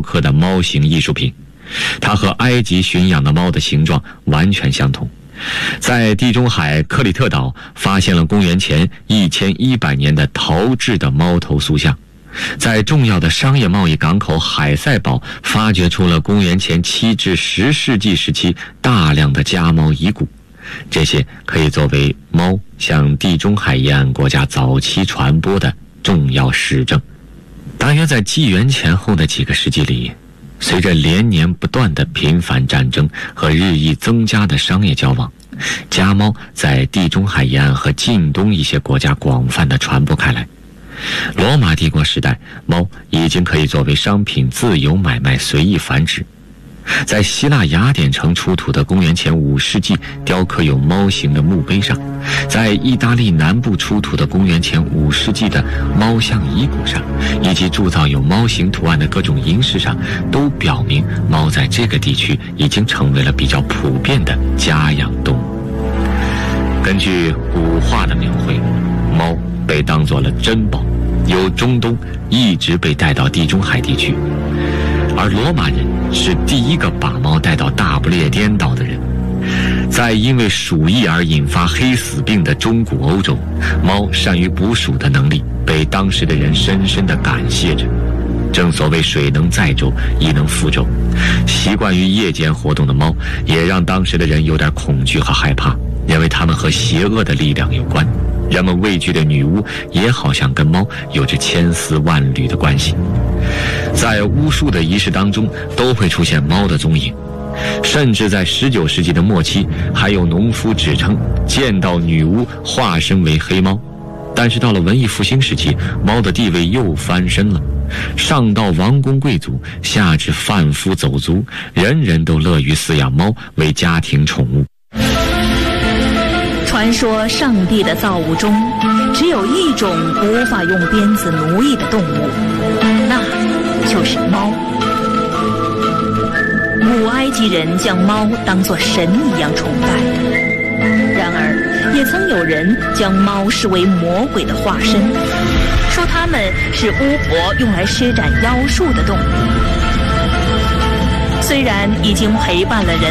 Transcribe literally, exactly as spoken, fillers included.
刻的猫形艺术品，它和埃及驯养的猫的形状完全相同。在地中海克里特岛发现了公元前一千一百年的陶制的猫头塑像，在重要的商业贸易港口海塞堡发掘出了公元前七至十世纪时期大量的家猫遗骨，这些可以作为猫向地中海沿岸国家早期传播的重要实证。大约在纪元前后的几个世纪里，随着连年不断的频繁战争和日益增加的商业交往，家猫在地中海沿岸和近东一些国家广泛的传播开来。罗马帝国时代，猫已经可以作为商品自由买卖、随意繁殖。在希腊雅典城出土的公元前五世纪雕刻有猫形的墓碑上，在意大利南部出土的公元前五世纪的猫像遗骨上，以及铸造有猫形图案的各种银饰上，都表明猫在这个地区已经成为了比较普遍的家养动物。根据古画的描绘，猫被当作了珍宝，由中东一直被带到地中海地区，而罗马人是第一个把猫带到大不列颠岛的人。在因为鼠疫而引发黑死病的中古欧洲，猫善于捕鼠的能力被当时的人深深地感谢着。正所谓水能载舟，亦能覆舟，习惯于夜间活动的猫也让当时的人有点恐惧和害怕，认为它们和邪恶的力量有关。人们畏惧的女巫也好像跟猫有着千丝万缕的关系。在巫术的仪式当中都会出现猫的踪影，甚至在十九世纪的末期，还有农夫指称见到女巫化身为黑猫。但是到了文艺复兴时期，猫的地位又翻身了，上到王公贵族，下至贩夫走卒，人人都乐于饲养猫为家庭宠物。 传说上帝的造物中只有一种无法用鞭子奴役的动物，那就是猫。古埃及人将猫当作神一样崇拜，然而也曾有人将猫视为魔鬼的化身，说它们是巫婆用来施展妖术的动物。虽然已经陪伴了人